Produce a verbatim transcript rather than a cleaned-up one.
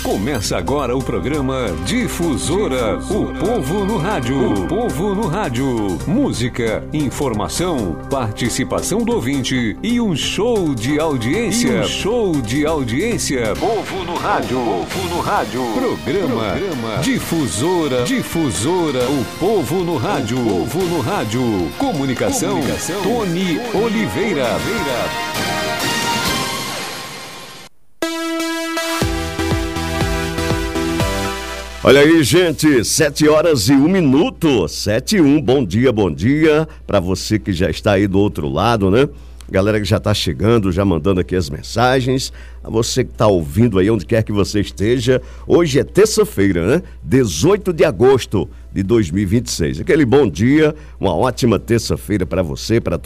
Começa agora o programa Difusora, o povo no rádio. O povo no rádio. Música, informação, participação do ouvinte e um show de audiência. E um show de audiência. Povo no rádio. Povo no rádio. Programa, Programa Difusora. Difusora, o povo no rádio. O povo no rádio. Comunicação, Comunicação. Tony Oliveira. Olha aí, gente, sete horas e um minuto, sete e um, bom dia, bom dia para você que já está aí do outro lado, né? Galera que já está chegando, já mandando aqui as mensagens, a você que está ouvindo aí, onde quer que você esteja, hoje é terça-feira, né? dezoito de agosto de dois mil e vinte e seis, aquele bom dia, uma ótima terça-feira para você, para